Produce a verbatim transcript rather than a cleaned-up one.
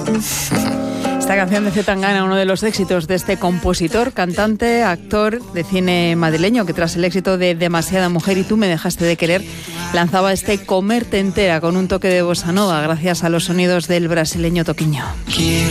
Esta canción de C. Tangana, uno de los éxitos de este compositor, cantante, actor de cine madrileño, que tras el éxito de Demasiada Mujer y Tú me dejaste de querer, lanzaba este Comerte entera con un toque de bossa nova, gracias a los sonidos del brasileño Toquinho.